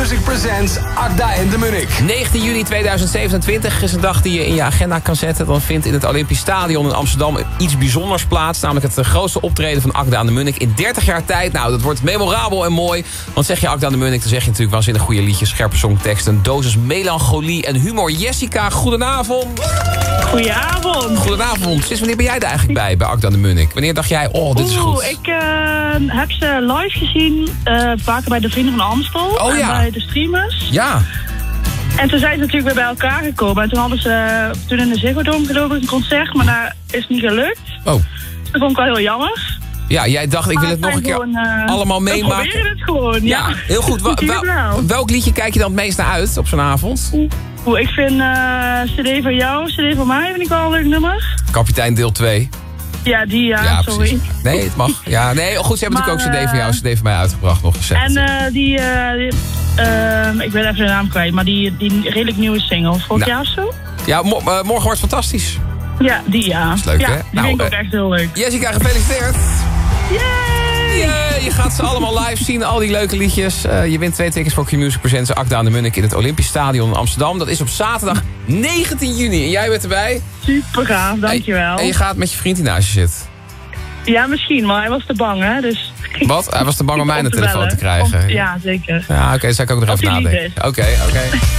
Music Presents Agda en de Munnik. 19 juni 2027 is een dag die je in je agenda kan zetten. Dan vindt in het Olympisch Stadion in Amsterdam iets bijzonders plaats. Namelijk het grootste optreden van Agda en de Munnik in 30 jaar tijd. Nou, dat wordt memorabel en mooi. Want zeg je Agda en de Munnik, dan zeg je natuurlijk waanzinnig goede liedjes, scherpe songtekst, een dosis melancholie en humor. Jessica, goedenavond. Goedenavond. Goedenavond. Sinds wanneer ben jij er eigenlijk bij Agda en de Munnik? Wanneer dacht jij, oh, dit is goed? Ik heb ze live gezien, vaker bij de Vrienden van Amstel. Oh, ja. En bij de streamers. Ja. En toen zijn ze natuurlijk weer bij elkaar gekomen. En toen hadden ze in de Ziggo Dome geloof ik een concert, maar dat is niet gelukt. Oh. Dus dat vond ik wel heel jammer. Ja, jij dacht, ik wil het nog een keer allemaal meemaken. We proberen het gewoon, ja. Heel goed. Welk liedje kijk je dan het meest naar uit op zo'n avond? Ik vind CD van jou, CD van mij vind ik wel een leuk nummer. Kapitein deel 2. Ja, die ja, sorry. Precies. Nee, het mag. Ja, nee, goed, ze hebben natuurlijk ook CD van jou, CD van mij uitgebracht nog gezegd. En ik ben even de naam kwijt, maar die redelijk nieuwe single, vorig jaar of zo? Ja, morgen wordt fantastisch. Ja, die ja. Dat is leuk, hè? Die vind ik ook echt heel leuk. Jessica, gefeliciteerd. Yay! Je gaat ze allemaal live zien, al die leuke liedjes. Je wint 2 tickets voor Q-Music Presents Agda en de Munnik in het Olympisch Stadion in Amsterdam. Dat is op zaterdag 19 juni. En jij bent erbij. Super gaaf, dankjewel. En je gaat met je vriend die naast je zit. Ja, misschien, maar hij was te bang, hè. Dus... Wat? Hij was te bang om mij aan de telefoon te krijgen. Ja, zeker. Ja, oké, zou ik ook nog even nadenken. Oké.